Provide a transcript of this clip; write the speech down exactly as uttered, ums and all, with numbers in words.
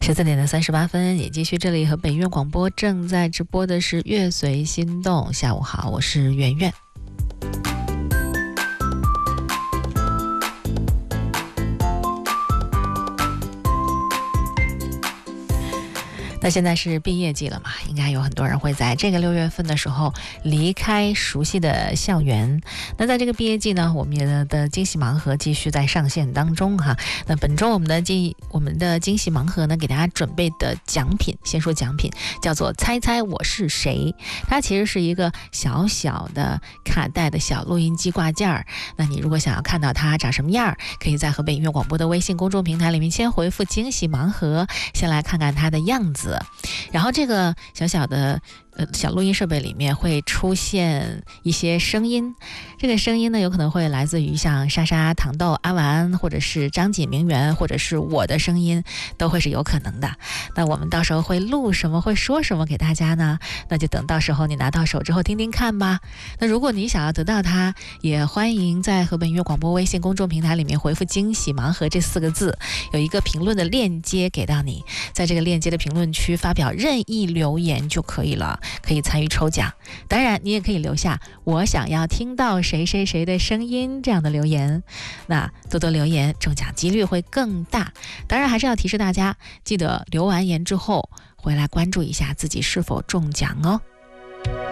十四点的三十八分，也继续这里和北音乐广播正在直播的是乐随心动。下午好，我是圆圆。那现在是毕业季了嘛，应该有很多人会在这个六月份的时候离开熟悉的校园。那在这个毕业季呢，我们的惊喜盲盒继续在上线当中哈。那本周我们的惊我们的惊喜盲盒呢，给大家准备的奖品，先说奖品叫做猜猜我是谁。它其实是一个小小的卡带的小录音机挂件儿。那你如果想要看到它长什么样，可以在河北音乐广播的微信公众平台里面先回复惊喜盲盒，先来看看它的样子。然后这个小小的呃小录音设备里面会出现一些声音，这个声音呢有可能会来自于像莎莎、糖豆、阿丸，或者是张锦、明媛，或者是我的声音，都会是有可能的。那我们到时候会录什么，会说什么给大家呢？那就等到时候你拿到手之后听听看吧。那如果你想要得到它，也欢迎在河北音乐广播微信公众平台里面回复惊喜盲盒这四个字，有一个评论的链接给到你，在这个链接的评论区发表任意留言就可以了，可以参与抽奖。当然你也可以留下我想要听到谁谁谁的声音这样的留言，那多多留言，中奖几率会更大。当然还是要提示大家，记得留完言之后回来关注一下自己是否中奖哦。